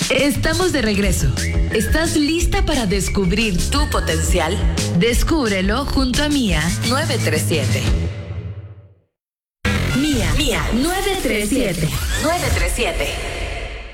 Estamos de regreso. ¿Estás lista para descubrir tu potencial? Descúbrelo junto a Mía 937. Mía 937.